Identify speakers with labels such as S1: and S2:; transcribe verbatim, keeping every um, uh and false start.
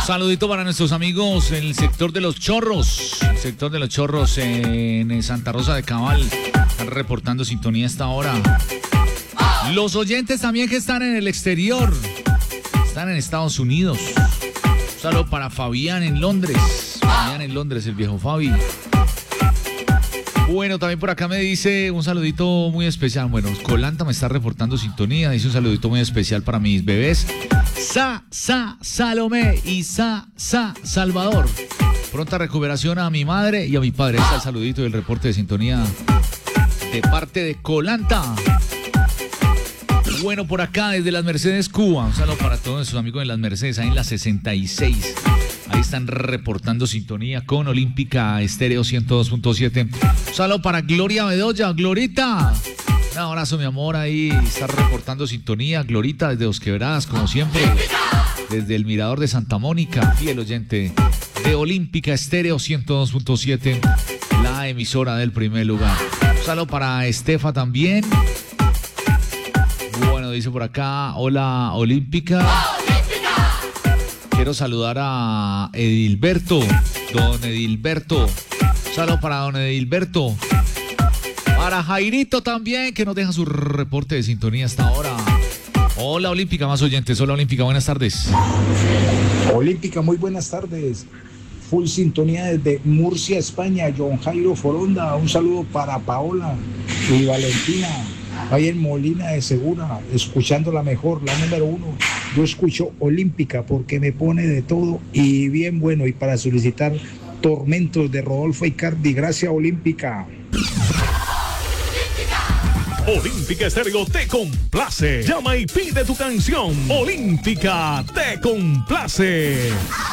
S1: Saludito para nuestros amigos en el sector de Los Chorros. El sector de Los Chorros en Santa Rosa de Cabal. Están reportando sintonía a esta hora. Los oyentes también que están en el exterior. Están en Estados Unidos. Un saludo para Fabián en Londres. Fabián en Londres, el viejo Fabi. Bueno, también por acá me dice un saludito muy especial. Bueno, Colanta me está reportando sintonía. Dice un saludito muy especial para mis bebés. Sa, Sa, Salomé y Sa, Sa, Salvador. Pronta recuperación a mi madre y a mi padre. Está el saludito y el reporte de sintonía de parte de Colanta. Bueno, por acá desde Las Mercedes, Cuba. Un saludo para todos sus amigos en Las Mercedes, ahí en la sesenta y seis. Ahí están reportando sintonía con Olímpica Estéreo ciento dos punto siete. Un saludo para Gloria Bedoya. Glorita, un abrazo, mi amor. Ahí está reportando sintonía. Glorita desde Dos Quebradas, como siempre. Desde el Mirador de Santa Mónica, fiel oyente de Olímpica Estéreo ciento dos punto siete, la emisora del primer lugar. Un saludo para Estefa también. Bueno, dice por acá, hola Olímpica. Quiero saludar a Edilberto, don Edilberto. Un saludo para don Edilberto. Para Jairito también, que nos deja su reporte de sintonía hasta ahora. Hola Olímpica, más oyentes. Hola Olímpica, buenas tardes.
S2: Olímpica, muy buenas tardes. Full sintonía desde Murcia, España. John Jairo Foronda. Un saludo para Paola y Valentina. Ahí en Molina de Segura, escuchando la mejor, la número uno. Yo escucho Olímpica porque me pone de todo y bien bueno. Y para solicitar Tormentos de Rodolfo Icardi, gracias Olímpica.
S3: Olímpica Estéreo te complace. Llama y pide tu canción. Olímpica te complace.